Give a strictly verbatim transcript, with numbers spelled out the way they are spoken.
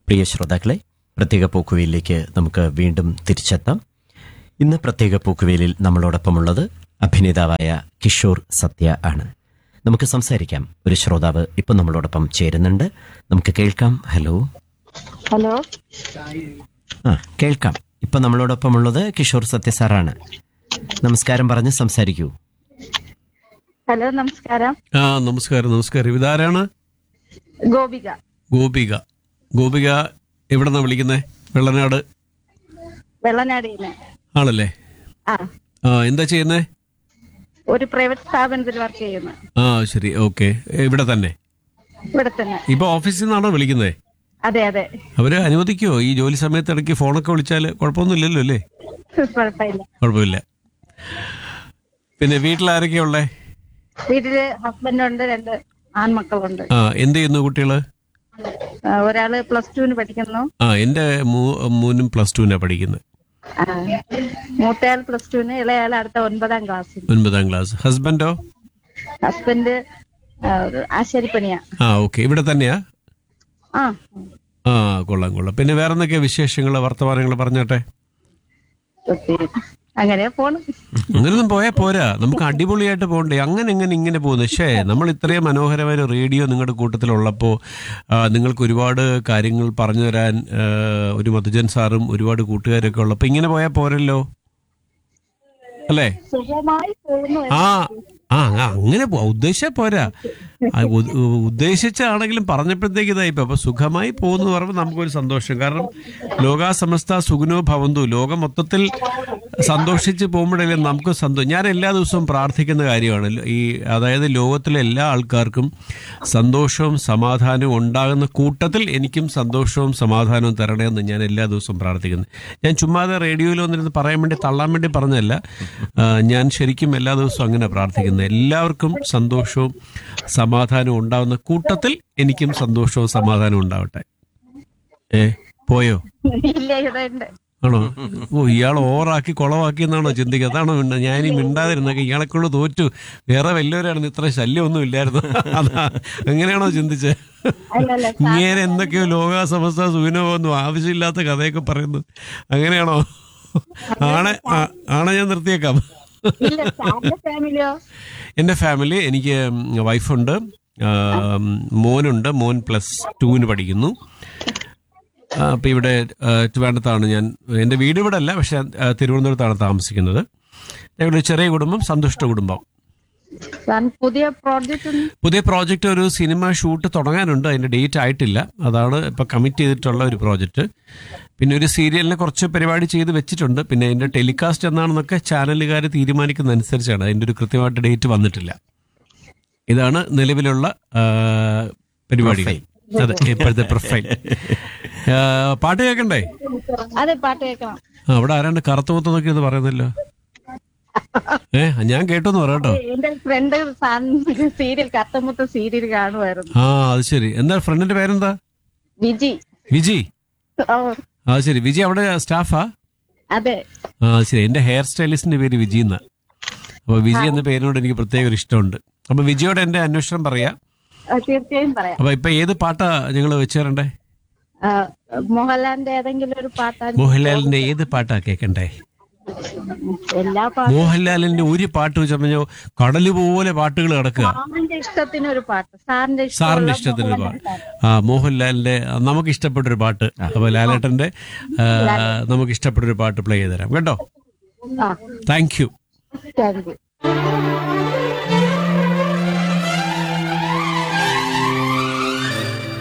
പ്രിയ ശ്രോതാക്കളെ, പ്രത്യേക പോക്കുവയിലേക്ക് നമുക്ക് വീണ്ടും തിരിച്ചെത്താം. ഇന്ന് പ്രത്യേക പോക്കുവയിലിൽ നമ്മളോടൊപ്പമുള്ളത് അഭിനേതാവായ കിഷോർ സത്യ ആണ്. നമുക്ക് സംസാരിക്കാം. ഒരു ശ്രോതാവ് ഇപ്പം നമ്മളോടൊപ്പം ചേരുന്നുണ്ട്. നമുക്ക് കേൾക്കാം. ഹലോ ഹലോ ആ കേൾക്കാം. ഇപ്പം നമ്മളോടൊപ്പമുള്ളത് കിഷോർ സത്യ സാറാണ്. നമസ്കാരം പറഞ്ഞ് സംസാരിക്കൂ. ഹലോ നമസ്കാരം. ആ നമസ്കാരം നമസ്കാരം ഇതാരാണ്? ഗോപിക. ഗോപിക. ഗോപിക എവിടെ നിന്നാണ് വിളിക്കുന്നത്? വെള്ളനാട് വെള്ളനാടിന്ന്. ആണല്ലേ? ആ ആ എന്താ ചെയ്യുന്നേ? ഒരു പ്രൈവറ്റ് സ്ഥാപനത്തിൽ വർക്ക് ചെയ്യുന്നു. ആ ശരി, ഓക്കെ. ഇവിടെ തന്നെ? ഇവിടെ തന്നെ. ഇപ്പൊ ഓഫീസിൽ നിന്നാണോ വിളിക്കുന്നത്? അതെ അതെ. അവര് അനുവദിക്കുമോ ഈ ജോലി സമയത്ത് ഇടയ്ക്ക് ഫോണൊക്കെ വിളിച്ചാൽ? കുഴപ്പമൊന്നുമില്ലല്ലോ അല്ലേ? കുഴപ്പമില്ല. കുഴപ്പമില്ല. പിന്നെ വീട്ടിൽ ആരൊക്കെയാ ഉള്ളേ? വീട്ടില് ഹസ്ബൻഡുണ്ട്, രണ്ട് ആൺമക്കളുണ്ട്. ആ എന്ത് ചെയ്യുന്നു കുട്ടികള്? ആ, ഒരാള് പ്ലസ് ടുവിന് പഠിക്കുന്നു. ആ എന്റെ മൂന്നും പ്ലസ് ടുവിനാ പഠിക്കുന്നത്. ആ, മൂത്തയാൾ പ്ലസ് ടുവിന്, ഇളയാൾ അടുത്ത ഒൻപതാം ക്ലാസ്സിൽ. ഒൻപതാം ക്ലാസ്. ഹസ്ബൻഡോ? ഹസ്ബൻഡ് ആ, ഒരു ആശാരിപ്പണിയാ. ആ ഓക്കെ. ഇവിടെ തന്നെയാ? ആ ആ കൊള്ളാം കൊള്ളാം. പിന്നെ വേറെ എന്തൊക്കെയാ വിശേഷങ്ങള്, വർത്തമാനങ്ങൾ പറഞ്ഞോട്ടെ. ഒത്തിരി അങ്ങനെ പോണു. അങ്ങനൊന്നും പോയാൽ പോരാ, നമുക്ക് അടിപൊളിയായിട്ട് പോകണ്ടേ. അങ്ങനെ എങ്ങനെ ഇങ്ങനെ പോകുന്നു? പക്ഷേ നമ്മൾ ഇത്രയും മനോഹരമായ ഒരു റേഡിയോ നിങ്ങളുടെ കൂട്ടത്തിലുള്ളപ്പോൾ നിങ്ങൾക്ക് ഒരുപാട് കാര്യങ്ങൾ പറഞ്ഞു തരാൻ ആ, ഒരു മധുജൻ സാറും ഒരുപാട് കൂട്ടുകാരൊക്കെ ഉള്ളപ്പോൾ ഇങ്ങനെ പോയാൽ പോരല്ലോ അല്ലേ? സുഖമായി പോകുന്നു. ആ ആ ആ, അങ്ങനെ പോ ഉദ്ദേശിച്ചാൽ പോരാ. ആ, ഉ- ഉ- ഉദ്ദേശിച്ചാണെങ്കിലും പറഞ്ഞപ്പോഴത്തേക്ക് ഇതായിപ്പോ അപ്പൊ സുഖമായി പോകുന്നു പറയുമ്പോൾ നമുക്കൊരു സന്തോഷം. കാരണം ലോകാ സമസ്ത സുഖനോ ഭവന്തു, ലോകം മൊത്തത്തിൽ സന്തോഷിച്ച് പോകുമ്പോഴല്ലേ നമുക്ക് സന്തോഷം. ഞാൻ എല്ലാ ദിവസവും പ്രാർത്ഥിക്കുന്ന കാര്യമാണ് ഈ, അതായത് ലോകത്തിലെ എല്ലാ ആൾക്കാർക്കും സന്തോഷവും സമാധാനവും ഉണ്ടാകുന്ന കൂട്ടത്തിൽ എനിക്കും സന്തോഷവും സമാധാനവും തരണമെന്ന് ഞാൻ എല്ലാ ദിവസവും പ്രാർത്ഥിക്കുന്നു. ഞാൻ ചുമ്മാതെ റേഡിയോയിൽ വന്നിരുന്ന് പറയാൻ വേണ്ടി തള്ളാൻ വേണ്ടി പറഞ്ഞതല്ല. ആ, ഞാൻ ശരിക്കും എല്ലാ ദിവസവും അങ്ങനെ പ്രാർത്ഥിക്കുന്നു. എല്ലാവർക്കും സന്തോഷവും സമാധാനവും ഉണ്ടാവുന്ന കൂട്ടത്തിൽ എനിക്കും സന്തോഷവും സമാധാനവും ഉണ്ടാവട്ടെ. ഏ പോയോ? ഇല്ല, ഇവിടെ ഉണ്ട്. ആണോ? ഓ, ഇയാൾ ഓവറാക്കി കുളവാക്കി എന്നാണോ ചിന്തിക്കുക? അതാണോ മിണ്ട ഞാനീ മിണ്ടാതിരുന്നൊക്കെ ഇയാളെക്കൊണ്ട് തോറ്റു, വേറെ വല്ലവരായിരുന്നു ഇത്ര ശല്യമൊന്നും ഇല്ലായിരുന്നു, അതാ അങ്ങനെയാണോ ചിന്തിച്ചേ? അല്ലല്ല, ഇങ്ങനെ എന്തൊക്കെയോ ലോകാ സമസ്ത സുഖിനോ ഒന്നും ആവശ്യമില്ലാത്ത കഥയൊക്കെ പറയുന്നു, അങ്ങനെയാണോ? ആണെ ആ- ആണെ ഞാൻ നിർത്തിയേക്കാം. ഇല്ല, സാറിന്റെ ഫാമിലിയോ? എൻ്റെ ഫാമിലി, എനിക്ക് വൈഫുണ്ട്, ആ, മോനുണ്ട്. മോൻ പ്ലസ് ടുവിന് പഠിക്കുന്നു. ആ, അപ്പം ഇവിടെ ആ, ട്രിവാൻഡ്രത്താണ് ഞാൻ. എൻ്റെ വീട് ഇവിടെ അല്ല, പക്ഷെ ആ, തിരുവനന്തപുരത്താണ് താമസിക്കുന്നത്. ഞങ്ങളുടെ ചെറിയ കുടുംബം, സന്തുഷ്ട കുടുംബം. സാറിന് പുതിയ പ്രോജക്റ്റ് ഉണ്ട്? പുതിയ പ്രോജക്റ്റ്, ഒരു സിനിമ ഷൂട്ട് തുടങ്ങാനുണ്ട്. അതിൻ്റെ ഡേറ്റ് ആയിട്ടില്ല. അതാണ് ഇപ്പോൾ കമ്മിറ്റ് ചെയ്തിട്ടുള്ള ഒരു പ്രോജക്റ്റ്. പിന്നെ ഒരു സീരിയലിനെ കുറച്ച് പരിപാടി ചെയ്ത് വെച്ചിട്ടുണ്ട്. പിന്നെ അതിൻ്റെ ടെലികാസ്റ്റ് എന്നാണെന്നൊക്കെ ചാനലുകാർ തീരുമാനിക്കുന്ന അനുസരിച്ചാണ്. അതിൻ്റെ ഒരു കൃത്യമായിട്ട് ഡേറ്റ് വന്നിട്ടില്ല. ഇതാണ് നിലവിലുള്ള ആ, പരിപാടികൾ. അതെ, ഇപ്പോഴത്തെ പ്രൊഫൈൽ. ആ, പാട്ട് കേൾക്കണ്ടേ? അതെ, പാട്ട് കേൾക്കണം. ആ, അവിടെ ആരാണ്ട് കറുത്ത നോക്കി എന്ന് പറയുന്നല്ലോ. ഏ ഞാൻ കേട്ടോന്ന് പറയട്ടോ. എന്റെ ഫ്രണ്ട് സാറിന് സീരിയൽ, കത്തമുത്ത സീരിയൽ കാണുമായിരുന്നു. ആ അത് ശരി. എന്താ ഫ്രണ്ടിന്റെ പേരെന്താ? വിജി. വിജി. ഓ ആ ശരി. വിജി അവിടെ സ്റ്റാഫാ? അതെ. ആ ശരി. എന്റെ ഹെയർ സ്റ്റൈലിസ്റ്റിന്റെ പേര് വിജി എന്നാ. അപ്പൊ വിജി എന്ന പേരിനോട് എനിക്ക് പ്രത്യേക ഒരു ഇഷ്ടമുണ്ട്. അപ്പൊ വിജിയോട് എന്റെ അന്വേഷണം പറയാ. ആ, തീർച്ചയായും പറയാം. അപ്പൊ ഇപ്പൊ ഏത് പാട്ടാ ഞങ്ങൾ വെച്ചേരണ്ടേ? ആ, മോഹൻലാലിന്റെ ഏതെങ്കിലും ഒരു പാട്ടാണ്. മോഹൻലാലിന്റെ ഏത് പാട്ടാ കേൾക്കണ്ടേ? എല്ലാ പാട്ടും. മോഹൻലാലിന്റെ ഒരു പാട്ട് വെച്ച് പറഞ്ഞോ, കടല് പോലെ പാട്ടുകൾ കിടക്കുക. സാറിന്റെ ഇഷ്ടത്തിന് ഒരു പാട്ട്. സാറിന്റെ സാറിന്റെ ഇഷ്ടത്തിന് ഒരു പാട്ട്. ആ മോഹൻലാലിന്റെ നമുക്ക് ഇഷ്ടപ്പെട്ടൊരു പാട്ട്. അപ്പൊ ലാലേട്ടന്റെ നമുക്ക് ഇഷ്ടപ്പെട്ടൊരു പാട്ട് പ്ലേ ചെയ്ത് തരാം കേട്ടോ. ആ, താങ്ക് യു. Thank you.